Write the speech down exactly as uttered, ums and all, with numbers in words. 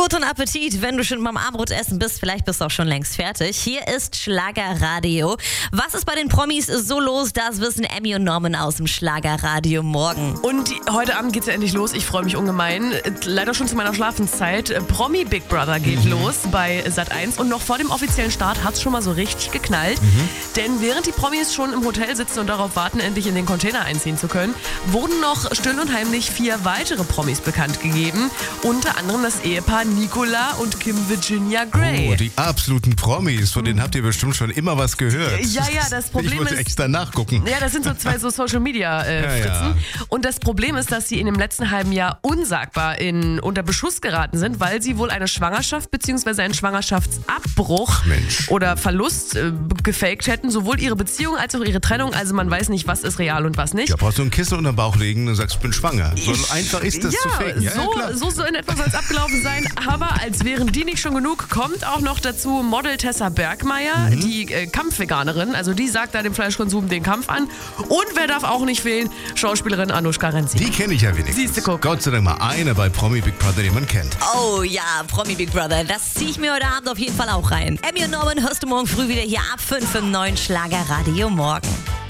Guten Appetit, wenn du schon beim Abendbrotessen bist. Vielleicht bist du auch schon längst fertig. Hier ist Schlagerradio. Was ist bei den Promis so los? Das wissen Emmy und Norman aus dem Schlagerradio morgen. Und die, heute Abend geht's ja endlich los. Ich freue mich ungemein. Leider schon zu meiner Schlafenszeit. Promi Big Brother geht mhm. los bei Sat eins. Und noch vor dem offiziellen Start hat's schon mal so richtig geknallt. Mhm. Denn während die Promis schon im Hotel sitzen und darauf warten, endlich in den Container einziehen zu können, wurden noch still und heimlich vier weitere Promis bekannt gegeben. Unter anderem das Ehepaar Nicola und Kim Virginia Gray. Oh, die absoluten Promis, von denen habt ihr bestimmt schon immer was gehört. Ja, ja, das Problem ich muss ist... extra nachgucken. Ja, das sind so zwei so Social-Media-Fritzen. Äh, ja, ja. Und das Problem ist, dass sie in dem letzten halben Jahr unsagbar in, unter Beschuss geraten sind, weil sie wohl eine Schwangerschaft bzw. einen Schwangerschaftsabbruch Mensch. oder Verlust äh, gefaked hätten. Sowohl ihre Beziehung als auch ihre Trennung. Also man weiß nicht, was ist real und was nicht. Ja, brauchst du ein Kissen unter den Bauch legen und sagst, ich bin schwanger. So einfach ist das ja, zu faken. Ja, so, ja, klar. so, so in etwa soll es abgelaufen sein. Aber als wären die nicht schon genug, kommt auch noch dazu Model Tessa Bergmeier, mhm. die äh, Kampfveganerin. Also die sagt da dem Fleischkonsum den Kampf an. Und wer darf auch nicht fehlen? Schauspielerin Anushka Renzi. Die kenne ich ja wenigstens. Siehste, guck. Gott sei Dank mal eine bei Promi Big Brother, den man kennt. Oh ja, Promi Big Brother. Das ziehe ich mir heute Abend auf jeden Fall auch rein. Emmy und Norman hörst du morgen früh wieder hier ab fünf im neuen Schlagerradio morgen.